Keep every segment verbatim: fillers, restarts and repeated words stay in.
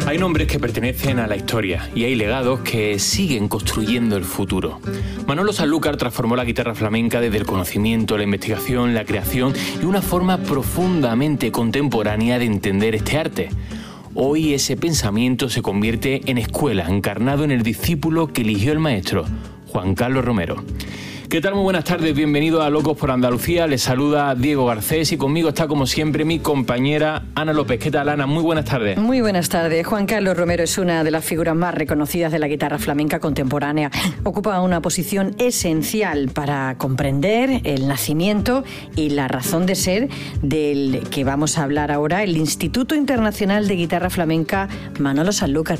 Hay nombres que pertenecen a la historia y hay legados que siguen construyendo el futuro. Manolo Sanlúcar transformó la guitarra flamenca desde el conocimiento, la investigación, la creación y una forma profundamente contemporánea de entender este arte. Hoy ese pensamiento se convierte en escuela, encarnado en el discípulo que eligió el maestro, Juan Carlos Romero. ¿Qué tal? Muy buenas tardes, bienvenidos a Locos por Andalucía. Les saluda Diego Garcés y conmigo está como siempre mi compañera Ana López. ¿Qué tal, Ana? Muy buenas tardes. Muy buenas tardes. Juan Carlos Romero es una de las figuras más reconocidas de la guitarra flamenca contemporánea. Ocupa una posición esencial para comprender el nacimiento y la razón de ser del que vamos a hablar ahora, el Instituto Internacional de Guitarra Flamenca Manolo Sanlúcar.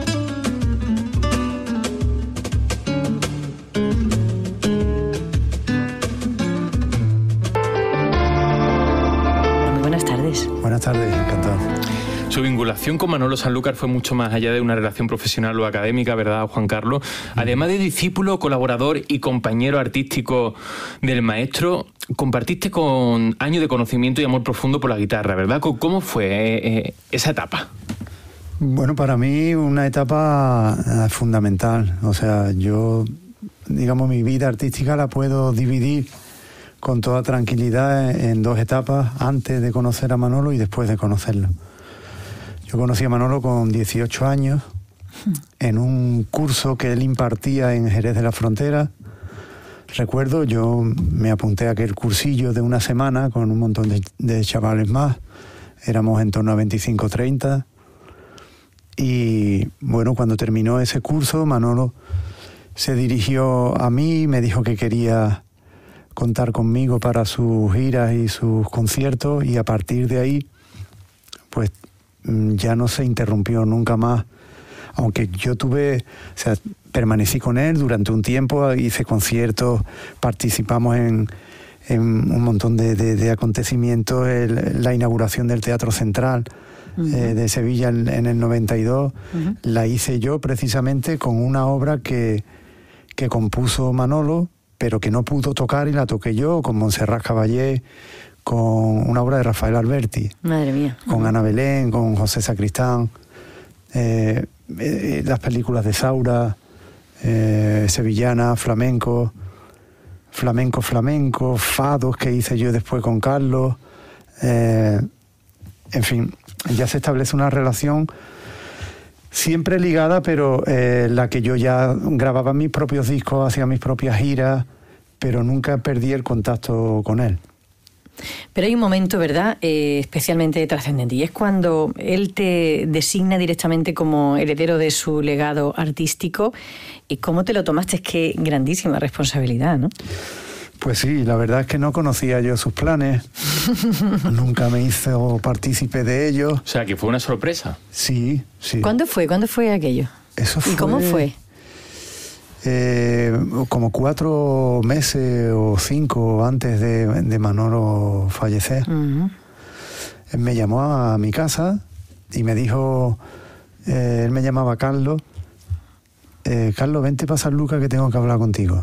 Buenas tardes, encantado. Su vinculación con Manolo Sanlúcar fue mucho más allá de una relación profesional o académica, ¿verdad, Juan Carlos? Además de discípulo, colaborador y compañero artístico del maestro, compartiste con años de conocimiento y amor profundo por la guitarra, ¿verdad? ¿Cómo fue eh, esa etapa? Bueno, para mí una etapa eh, fundamental. O sea, yo, digamos, mi vida artística la puedo dividir con toda tranquilidad en dos etapas, antes de conocer a Manolo y después de conocerlo. Yo conocí a Manolo con dieciocho años, en un curso que él impartía en Jerez de la Frontera. Recuerdo, yo me apunté a aquel cursillo de una semana con un montón de, de chavales más, éramos en torno a veinticinco o treinta, y bueno, cuando terminó ese curso, Manolo se dirigió a mí y me dijo que quería contar conmigo para sus giras y sus conciertos, y a partir de ahí pues ya no se interrumpió nunca más, aunque yo tuve, o sea, permanecí con él durante un tiempo, hice conciertos, participamos en, en un montón de, de, de acontecimientos, el, la inauguración del Teatro Central uh-huh. eh, de Sevilla en, en el noventa y dos, uh-huh. la hice yo precisamente con una obra que, que compuso Manolo, pero que no pudo tocar y la toqué yo, con Montserrat Caballé, con una obra de Rafael Alberti. Madre mía. Con Ana Belén, con José Sacristán, eh, eh, las películas de Saura, eh, sevillana, flamenco, flamenco, flamenco, fados que hice yo después con Carlos. Eh, en fin, ya se establece una relación siempre ligada, pero eh, la que yo ya grababa mis propios discos, hacía mis propias giras, pero nunca perdí el contacto con él. Pero hay un momento, ¿verdad?, eh, especialmente trascendente, y es cuando él te designa directamente como heredero de su legado artístico. ¿Y cómo te lo tomaste? Es que grandísima responsabilidad, ¿no? Pues sí, la verdad es que no conocía yo sus planes, nunca me hizo partícipe de ellos. O sea, que fue una sorpresa. Sí, sí. ¿Cuándo fue? ¿Cuándo fue aquello? Eso fue... ¿Y cómo fue? Eh, como cuatro meses o cinco antes de, de Manolo fallecer. Uh-huh. Él me llamó a mi casa y me dijo, eh, él me llamaba Carlos, eh, Carlos, vente para Sanlúcar que tengo que hablar contigo.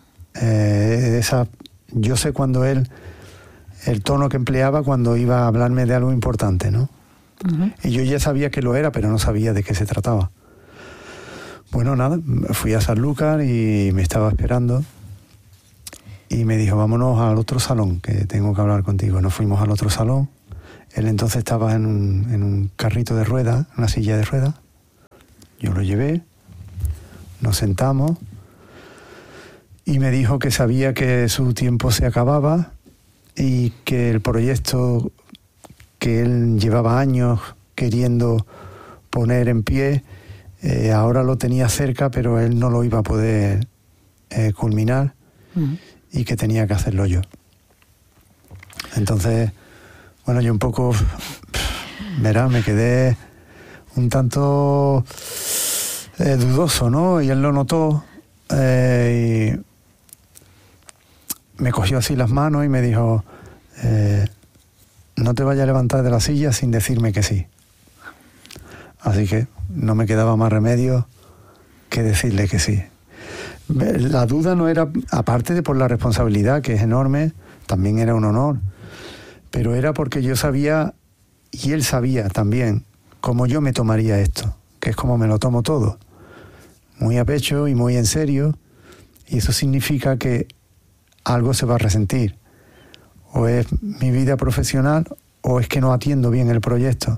Eh, esa, yo sé cuando él, el tono que empleaba cuando iba a hablarme de algo importante, ¿no? Uh-huh. Y yo ya sabía que lo era, pero no sabía de qué se trataba. Bueno, nada, fui a Sanlúcar y me estaba esperando y me dijo, vámonos al otro salón, que tengo que hablar contigo. Nos fuimos al otro salón. Él entonces estaba en un, en un carrito de ruedas, una silla de ruedas. Yo lo llevé, nos sentamos y me dijo que sabía que su tiempo se acababa y que el proyecto que él llevaba años queriendo poner en pie, eh, ahora lo tenía cerca, pero él no lo iba a poder eh, culminar uh-huh. y que tenía que hacerlo yo. Entonces, bueno, yo un poco, verá, me quedé un tanto eh, dudoso, ¿no? Y él lo notó eh, y me cogió así las manos y me dijo, eh, no te vayas a levantar de la silla sin decirme que sí. Así que no me quedaba más remedio que decirle que sí. La duda no era, aparte de por la responsabilidad, que es enorme, también era un honor, pero era porque yo sabía, y él sabía también, como yo me tomaría esto, que es como me lo tomo todo, muy a pecho y muy en serio, y eso significa que algo se va a resentir, o es mi vida profesional o es que no atiendo bien el proyecto.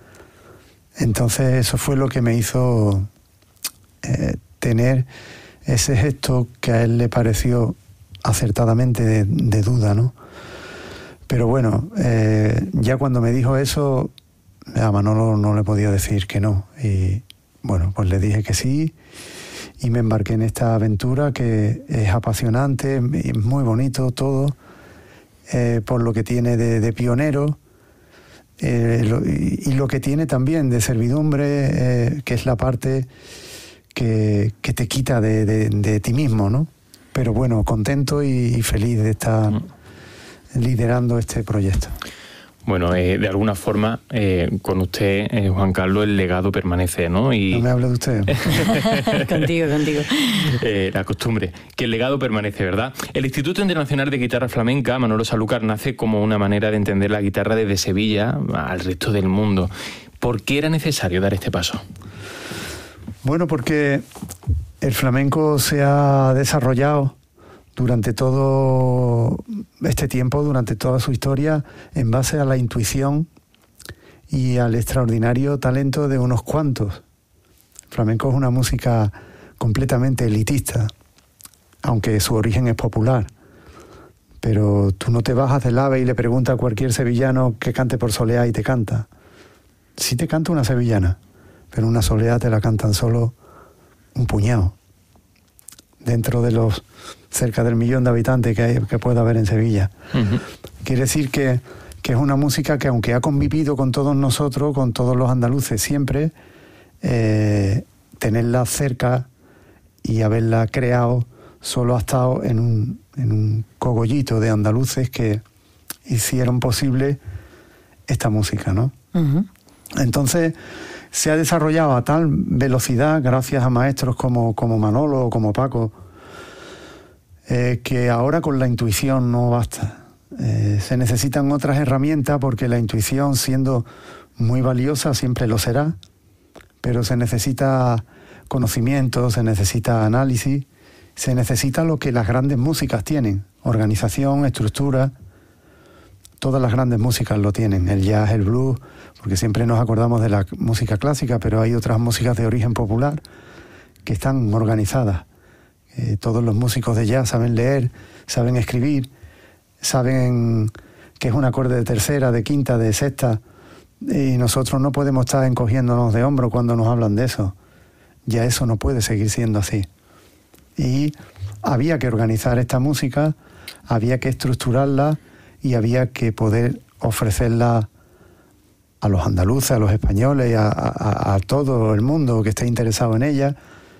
Entonces eso fue lo que me hizo eh, tener ese gesto que a él le pareció acertadamente de, de duda, ¿no? Pero bueno, eh, ya cuando me dijo eso, a Manolo no le podía decir que no. Y bueno, pues le dije que sí y me embarqué en esta aventura que es apasionante, es muy bonito todo, eh, por lo que tiene de, de pionero eh, lo, y, y lo que tiene también de servidumbre, eh, que es la parte que, que te quita de, de, de ti mismo, ¿no? Pero bueno, contento y, y feliz de estar liderando este proyecto. Bueno, eh, de alguna forma, eh, con usted, eh, Juan Carlos, el legado permanece, ¿no? Y... No me hable de usted. Contigo, contigo. Eh, la costumbre, que el legado permanece, ¿verdad? El Instituto Internacional de Guitarra Flamenca, Manolo Sanlúcar, nace como una manera de entender la guitarra desde Sevilla al resto del mundo. ¿Por qué era necesario dar este paso? Bueno, porque el flamenco se ha desarrollado durante todo este tiempo, durante toda su historia, en base a la intuición y al extraordinario talento de unos cuantos. El flamenco es una música completamente elitista, aunque su origen es popular. Pero tú no te bajas del AVE y le preguntas a cualquier sevillano que cante por soleá y te canta. Sí te canta una sevillana, pero una soleá te la cantan solo un puñado, dentro de los cerca del millón de habitantes que, hay, que puede haber en Sevilla. Uh-huh. Quiere decir que, que es una música que, aunque ha convivido con todos nosotros, con todos los andaluces siempre, eh, tenerla cerca y haberla creado solo ha estado en un, en un cogollito de andaluces que hicieron posible esta música, ¿no? Uh-huh. Entonces se ha desarrollado a tal velocidad gracias a maestros como, como Manolo o como Paco, eh, que ahora con la intuición no basta. Eh, se necesitan otras herramientas, porque la intuición, siendo muy valiosa, siempre lo será, pero se necesita conocimiento, se necesita análisis, se necesita lo que las grandes músicas tienen: organización, estructura. Todas las grandes músicas lo tienen, el jazz, el blues, porque siempre nos acordamos de la música clásica, pero hay otras músicas de origen popular que están organizadas. Eh, todos los músicos de jazz saben leer, saben escribir, saben que es un acorde de tercera, de quinta, de sexta, y nosotros no podemos estar encogiéndonos de hombro cuando nos hablan de eso. Ya eso no puede seguir siendo así. Y había que organizar esta música, había que estructurarla, y había que poder ofrecerla a los andaluces, a los españoles, a, a, a todo el mundo que esté interesado en ella,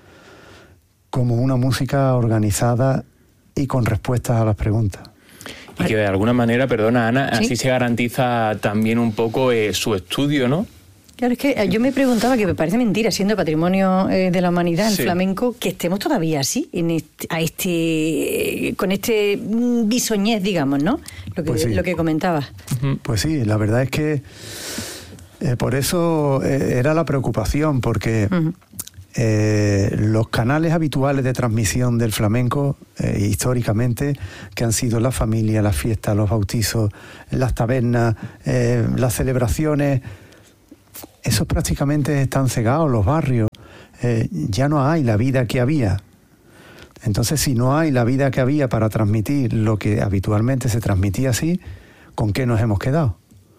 como una música organizada y con respuestas a las preguntas. Y que de alguna manera, perdona Ana, ¿Sí? así se garantiza también un poco eh, su estudio, ¿no? Claro, es que yo me preguntaba, que me parece mentira, siendo patrimonio eh, de la humanidad, el sí. flamenco, que estemos todavía así, en este, a este, con este bisoñez, digamos, ¿no? Lo que, pues sí. lo que comentabas. Pues sí, la verdad es que eh, por eso eh, era la preocupación, porque uh-huh. eh, los canales habituales de transmisión del flamenco, eh, históricamente, que han sido la familia, las fiestas, los bautizos, las tabernas, eh, las celebraciones, esos prácticamente están cegados, los barrios. Eh, ya no hay la vida que había. Entonces, si no hay la vida que había para transmitir lo que habitualmente se transmitía así, ¿con qué nos hemos quedado?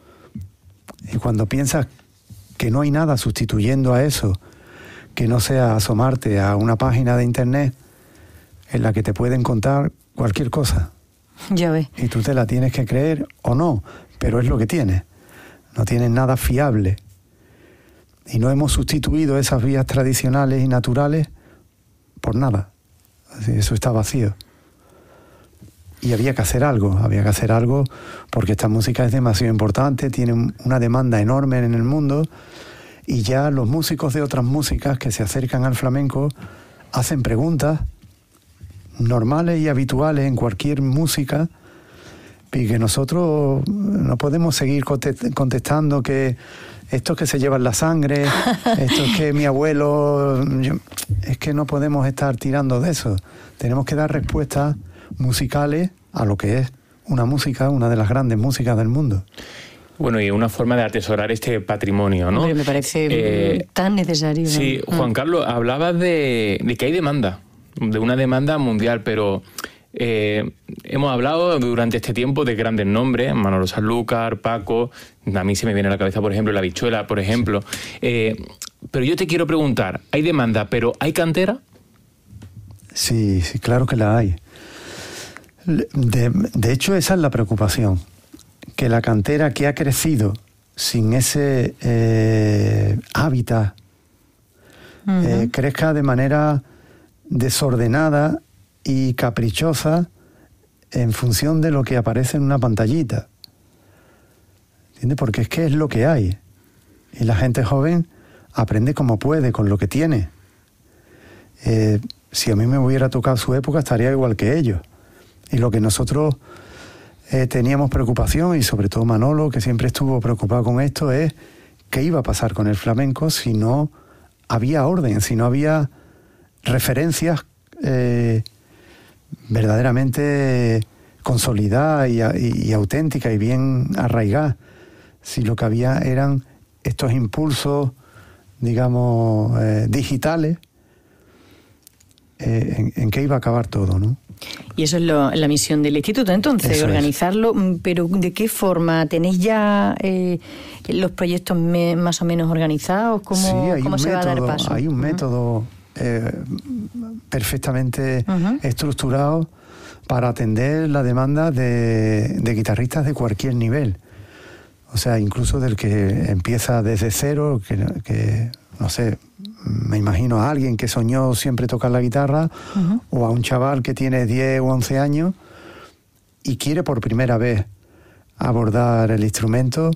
Y cuando piensas que no hay nada sustituyendo a eso, que no sea asomarte a una página de internet en la que te pueden contar cualquier cosa. Ya ves. Y tú te la tienes que creer o no, pero es lo que tienes. No tienes nada fiable. Y no hemos sustituido esas vías tradicionales y naturales por nada. Eso está vacío. Y había que hacer algo, había que hacer algo porque esta música es demasiado importante, tiene una demanda enorme en el mundo, y ya los músicos de otras músicas que se acercan al flamenco hacen preguntas normales y habituales en cualquier música, y que nosotros no podemos seguir contestando que estos que se llevan la sangre, estos que mi abuelo... Yo, es que no podemos estar tirando de eso. Tenemos que dar respuestas musicales a lo que es una música, una de las grandes músicas del mundo. Bueno, y una forma de atesorar este patrimonio, ¿no? Hombre, me parece eh, tan necesario. Sí, ¿no? Juan Carlos, hablabas de, de que hay demanda, de una demanda mundial, pero eh, hemos hablado durante este tiempo de grandes nombres, Manolo Sanlúcar, Paco, a mí se me viene a la cabeza, por ejemplo, La Habichuela, por ejemplo. Eh, pero yo te quiero preguntar, hay demanda, pero ¿hay cantera? Sí, sí, claro que la hay. De, de hecho, esa es la preocupación. Que la cantera que ha crecido sin ese eh, hábitat uh-huh. eh, crezca de manera desordenada y caprichosa en función de lo que aparece en una pantallita. ¿Entiendes? Porque es que es lo que hay. Y la gente joven aprende como puede, con lo que tiene. Eh, si a mí me hubiera tocado su época, estaría igual que ellos. Y lo que nosotros... Eh, teníamos preocupación, y sobre todo Manolo, que siempre estuvo preocupado con esto, es qué iba a pasar con el flamenco si no había orden, si no había referencias eh, verdaderamente consolidadas y, y, y auténticas y bien arraigadas, si lo que había eran estos impulsos, digamos, eh, digitales, eh, en, en qué iba a acabar todo, ¿no? Y eso es lo, la misión del instituto, entonces, eso organizarlo, es. Pero ¿de qué forma? ¿Tenéis ya eh, los proyectos me, más o menos organizados? ¿Cómo, sí, hay cómo un se método, va a dar paso? Hay un uh-huh. método eh, perfectamente uh-huh. estructurado para atender la demanda de, de guitarristas de cualquier nivel. O sea, incluso del que empieza desde cero, que, que no sé... Me imagino a alguien que soñó siempre tocar la guitarra uh-huh. o a un chaval que tiene diez o once años y quiere por primera vez abordar el instrumento,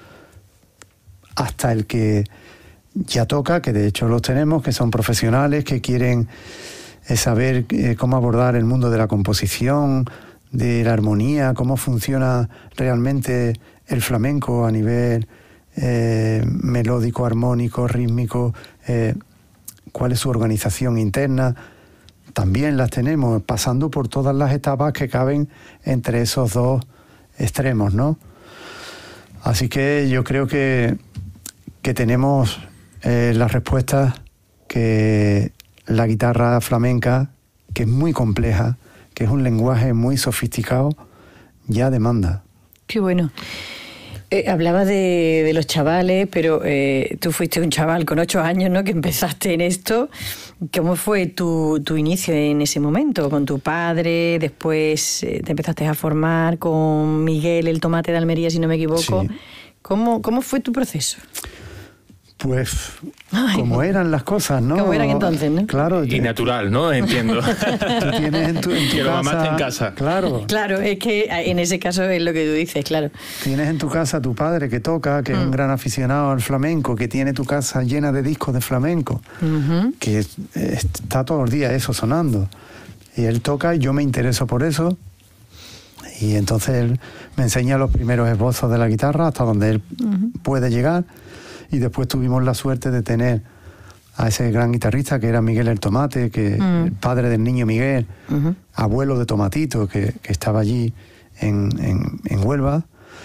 hasta el que ya toca, que de hecho los tenemos, que son profesionales, que quieren eh, saber eh, cómo abordar el mundo de la composición, de la armonía, cómo funciona realmente el flamenco a nivel eh, melódico, armónico, rítmico, eh, cuál es su organización interna. También las tenemos, pasando por todas las etapas que caben entre esos dos extremos, ¿no? Así que yo creo que, que tenemos eh, las respuestas que la guitarra flamenca, que es muy compleja, que es un lenguaje muy sofisticado, ya demanda. Qué bueno. Eh, hablaba de, de los chavales, pero eh, tú fuiste un chaval con ocho años, ¿no?, que empezaste en esto. ¿Cómo fue tu, tu inicio en ese momento? ¿Con tu padre? Después eh, te empezaste a formar con Miguel el Tomate de Almería, si no me equivoco. Sí. ¿Cómo, cómo fue tu proceso? Pues Ay, como eran las cosas, ¿no? Como eran entonces, ¿no? Claro. Y natural, ¿no? Entiendo. Tú tienes en tu, en tu que casa... lo mamaste en casa. Claro. Claro, es que en ese caso es lo que tú dices, claro. Tienes en tu casa a tu padre que toca, que mm. es un gran aficionado al flamenco, que tiene tu casa llena de discos de flamenco, uh-huh. que está todos los días eso sonando. Y él toca y yo me intereso por eso. Y entonces él me enseña los primeros esbozos de la guitarra hasta donde él uh-huh. puede llegar. Y después tuvimos la suerte de tener a ese gran guitarrista que era Miguel el Tomate, que uh-huh. el padre del niño Miguel, uh-huh. abuelo de Tomatito, que, que estaba allí en, en, en Huelva.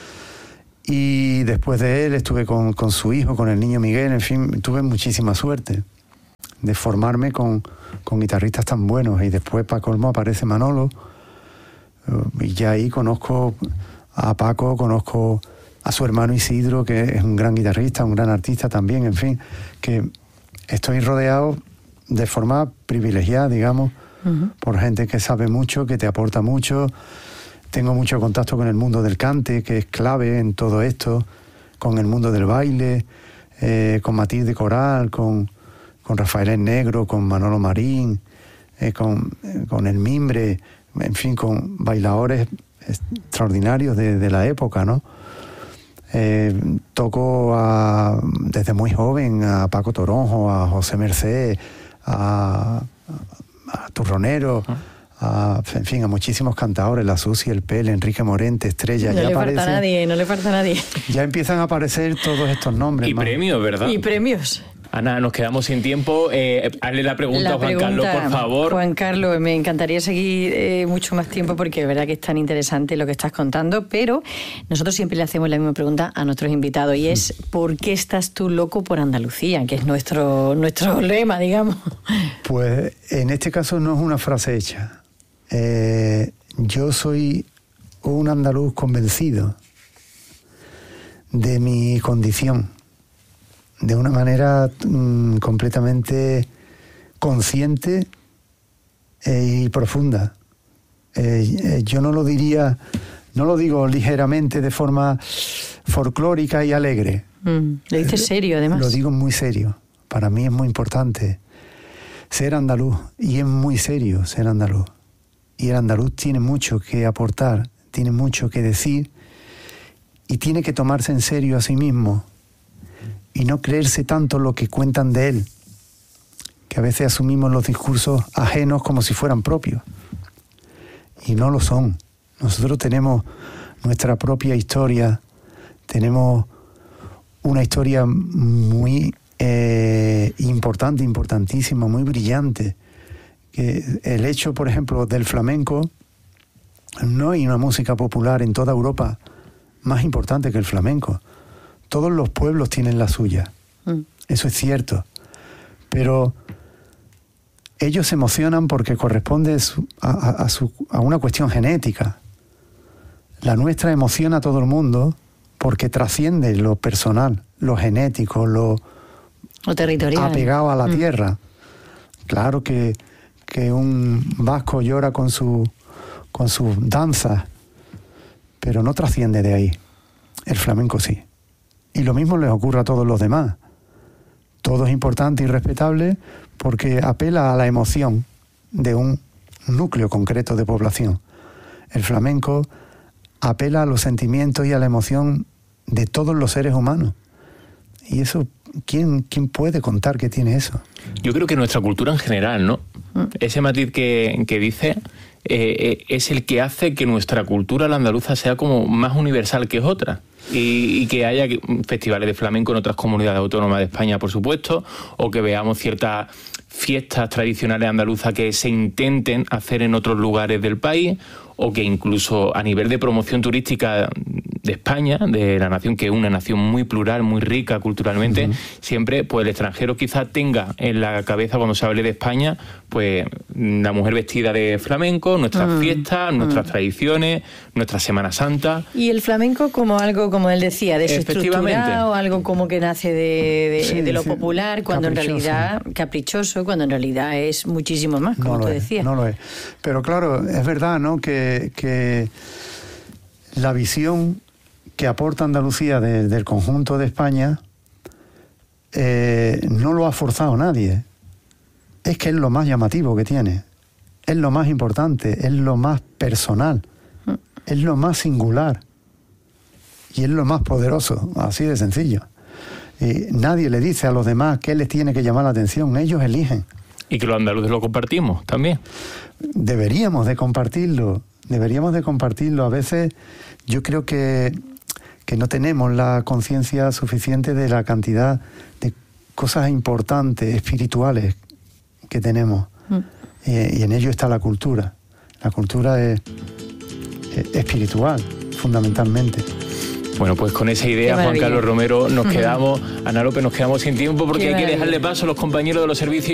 Y después de él estuve con, con su hijo, con el niño Miguel, en fin, tuve muchísima suerte de formarme con, con guitarristas tan buenos. Y después, para colmo, aparece Manolo. Y ya ahí conozco a Paco, conozco a su hermano Isidro, que es un gran guitarrista, un gran artista también, en fin, que estoy rodeado de forma privilegiada, digamos, uh-huh. por gente que sabe mucho, que te aporta mucho. Tengo mucho contacto con el mundo del cante, que es clave en todo esto, con el mundo del baile, eh, con Matilde Coral, con, con Rafael Negro, con Manolo Marín, eh, con, eh, con El Mimbre, en fin, con bailadores extraordinarios de, de la época, ¿no? Eh, toco a, desde muy joven a Paco Toronjo, a José Merced, a, a Turronero, a, en fin, a muchísimos cantadores, la Susi, el Pel, Enrique Morente, Estrella. No ya le aparece, falta a nadie, no le falta a nadie. Ya empiezan a aparecer todos estos nombres. Y más. premios, ¿verdad? Y premios. Ana, nos quedamos sin tiempo. Eh, hazle la pregunta La a Juan pregunta, Carlos, por favor. Juan Carlos, me encantaría seguir eh, mucho más tiempo porque es verdad que es tan interesante lo que estás contando, pero nosotros siempre le hacemos la misma pregunta a nuestros invitados y es ¿por qué estás tú loco por Andalucía? Que es nuestro, nuestro lema, digamos. Pues en este caso no es una frase hecha. Eh, yo soy un andaluz convencido de mi condición, de una manera mmm, completamente consciente eh, y profunda. Eh, eh, yo no lo diría, no lo digo ligeramente de forma folclórica y alegre. Mm, lo dices serio, además. Lo digo muy serio. Para mí es muy importante ser andaluz, y es muy serio ser andaluz. Y el andaluz tiene mucho que aportar, tiene mucho que decir, y tiene que tomarse en serio a sí mismo y no creerse tanto lo que cuentan de él, que a veces asumimos los discursos ajenos como si fueran propios, y no lo son. Nosotros tenemos nuestra propia historia, tenemos una historia muy eh, importante, importantísima, muy brillante. Que el hecho, por ejemplo, del flamenco, no hay una música popular en toda Europa más importante que el flamenco. Todos los pueblos tienen la suya, mm. Eso es cierto, pero ellos se emocionan porque corresponde a, a, a, su, a una cuestión genética. La nuestra emociona a todo el mundo porque trasciende lo personal, lo genético, lo, lo territorial, apegado a la mm. tierra. Claro que, que un vasco llora con su, con sus danzas, pero no trasciende de ahí. El flamenco sí. Y lo mismo les ocurre a todos los demás. Todo es importante y respetable porque apela a la emoción de un núcleo concreto de población. El flamenco apela a los sentimientos y a la emoción de todos los seres humanos. Y eso, ¿quién, quién puede contar que tiene eso? Yo creo que nuestra cultura en general, ¿no? Mm. Ese matiz que, que dice eh, es el que hace que nuestra cultura, la andaluza, sea como más universal que otra. Y, y que haya festivales de flamenco en otras comunidades autónomas de España, por supuesto, o que veamos ciertas fiestas tradicionales andaluzas que se intenten hacer en otros lugares del país, o que incluso a nivel de promoción turística de España, de la nación, que es una nación muy plural, muy rica culturalmente, uh-huh. siempre pues el extranjero quizá tenga en la cabeza, cuando se hable de España, pues la mujer vestida de flamenco, nuestras uh-huh. fiestas, nuestras uh-huh. tradiciones, nuestra Semana Santa. Y el flamenco como algo, como él decía, desestructurado, algo como que nace de, de, sí, de lo popular, cuando en realidad, caprichoso, cuando en realidad es muchísimo más, como no tú es, decías. No lo es. Pero claro, es verdad, ¿no?, que, que la visión que aporta Andalucía de, del conjunto de España eh, no lo ha forzado nadie. Es que es lo más llamativo que tiene, es lo más importante, es lo más personal, es lo más singular y es lo más poderoso, así de sencillo. Y nadie le dice a los demás qué les tiene que llamar la atención, ellos eligen. Y que los andaluces lo compartimos también. Deberíamos de compartirlo, deberíamos de compartirlo. A veces yo creo que que no tenemos la conciencia suficiente de la cantidad de cosas importantes, espirituales, que tenemos. Mm. Eh, y en ello está la cultura. La cultura es, es espiritual, fundamentalmente. Bueno, pues con esa idea, Juan Carlos Romero, nos quedamos, Ana López, nos quedamos sin tiempo porque hay que dejarle paso a los compañeros de los servicios